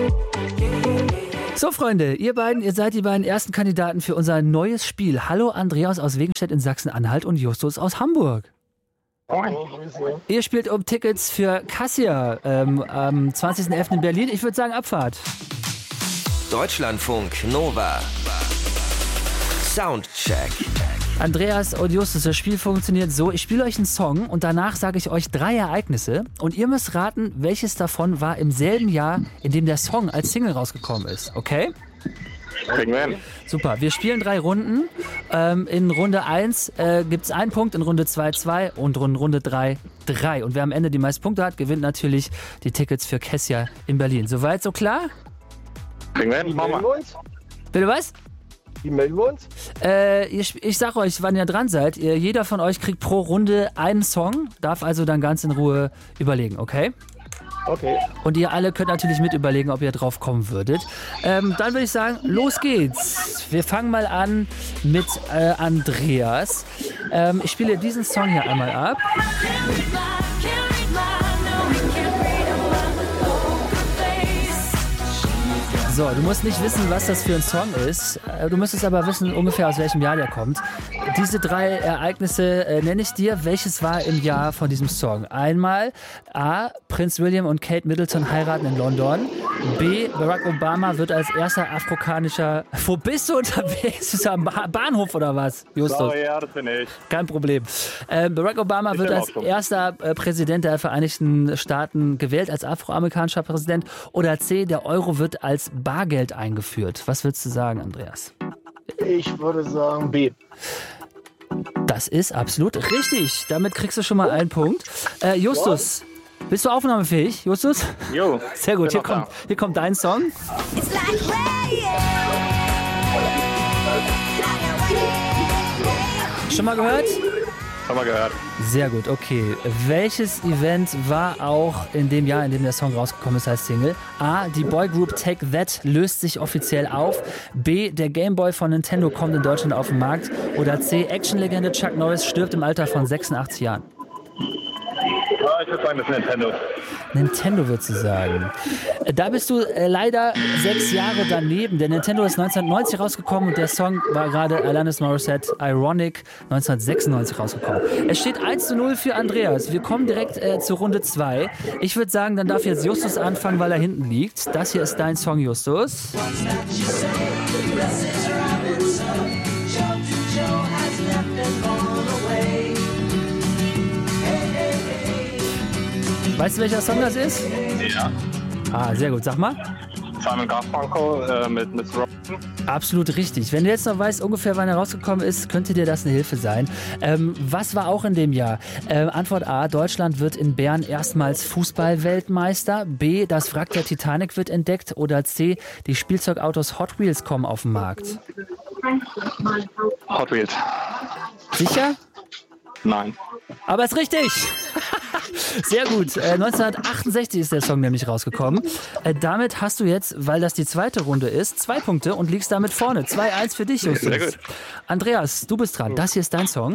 So, Freunde, ihr seid die beiden ersten Kandidaten für unser neues Spiel. Hallo, Andreas aus Wegenstedt in Sachsen-Anhalt und Justus aus Hamburg. Ihr spielt um Tickets für Cassia am 20.11. in Berlin. Ich würde sagen, Abfahrt. Deutschlandfunk Nova. Soundcheck. Andreas und Justus, das Spiel funktioniert so, ich spiele euch einen Song und danach sage ich euch 3 Ereignisse und ihr müsst raten, welches davon war im selben Jahr, in dem der Song als Single rausgekommen ist, okay? Kriegen wir hin. Super, wir spielen 3 Runden. In Runde 1 gibt es 1 Punkt, in Runde 2 2 und in Runde 3 3. Und wer am Ende die meisten Punkte hat, gewinnt natürlich die Tickets für Cassia in Berlin. Soweit, so klar? Kriegen wir hin, machen wir. Bitte was? Wie melden wir uns? Ich sag euch, wann ihr dran seid. Jeder von euch kriegt pro Runde einen Song, darf also dann ganz in Ruhe überlegen, okay? Okay. Und ihr alle könnt natürlich mit überlegen, ob ihr drauf kommen würdet. Dann würde ich sagen, los geht's. Wir fangen mal an mit Andreas. Ich spiele diesen Song hier einmal ab. So, du musst nicht wissen, was das für ein Song ist. Du müsstest aber wissen, ungefähr aus welchem Jahr der kommt. Diese 3 Ereignisse nenne ich dir. Welches war im Jahr von diesem Song? Einmal A. Prinz William und Kate Middleton heiraten in London. B. Barack Obama wird als erster afrikanischer... Wo bist du unterwegs? Ist du am Bahnhof oder was, Justus? Sorry, ja, das bin ich. Kein Problem. Barack Obama wird als erster Präsident der Vereinigten Staaten gewählt, als afroamerikanischer Präsident. Oder C. Der Euro wird als Bargeld eingeführt. Was würdest du sagen, Andreas? Ich würde sagen B. Das ist absolut richtig. Damit kriegst du schon mal einen Punkt. Justus, bist du aufnahmefähig, Justus? Jo. Sehr gut, hier kommt dein Song. Schon mal gehört? Haben wir gehört. Sehr gut, okay. Welches Event war auch in dem Jahr, in dem der Song rausgekommen ist als Single? A. Die Boygroup Take That löst sich offiziell auf. B. Der Gameboy von Nintendo kommt in Deutschland auf den Markt. Oder C. Actionlegende Chuck Norris stirbt im Alter von 86 Jahren. Ich würde sagen, das ist Nintendo. Nintendo, würdest du sagen. Da bist du leider 6 Jahre daneben. Der Nintendo ist 1990 rausgekommen und der Song war gerade Alanis Morissette Ironic 1996 rausgekommen. Es steht 1:0 für Andreas. Wir kommen direkt zur Runde 2. Ich würde sagen, dann darf jetzt Justus anfangen, weil er hinten liegt. Das hier ist dein Song, Justus. Weißt du, welcher Song das ist? Ja. Ah, sehr gut. Sag mal. Simon Garfunkel mit Miss Robinson. Absolut richtig. Wenn du jetzt noch weißt, ungefähr wann er rausgekommen ist, könnte dir das eine Hilfe sein. Was war auch in dem Jahr? Antwort A. Deutschland wird in Bern erstmals Fußball-Weltmeister. B. Das Wrack der Titanic wird entdeckt. Oder C. Die Spielzeugautos Hot Wheels kommen auf den Markt. Hot Wheels. Sicher? Nein. Aber ist richtig. Sehr gut. 1968 ist der Song nämlich rausgekommen. Damit hast du jetzt, weil das die zweite Runde ist, 2 Punkte und liegst damit vorne. 2:1 für dich, Justus. Sehr gut. Andreas, du bist dran. Das hier ist dein Song.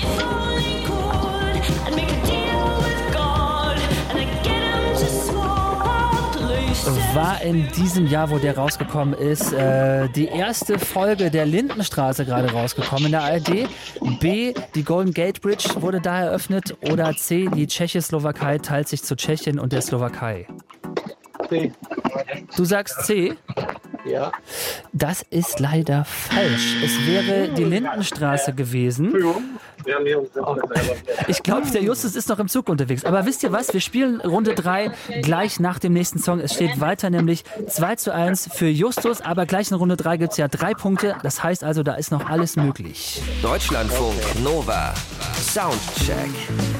War in diesem Jahr, wo der rausgekommen ist, die erste Folge der Lindenstraße gerade rausgekommen in der ARD. B. Die Golden Gate Bridge wurde da eröffnet. Oder C. Die Tschechoslowakei teilt sich zu Tschechien und der Slowakei. C. Du sagst C? Ja. Das ist leider falsch. Es wäre die Lindenstraße gewesen. Ich glaube, der Justus ist noch im Zug unterwegs. Aber wisst ihr was? Wir spielen Runde 3 gleich nach dem nächsten Song. Es steht weiter nämlich 2:1 für Justus. Aber gleich in Runde 3 gibt es ja 3 Punkte. Das heißt also, da ist noch alles möglich. Deutschlandfunk Nova. Soundcheck.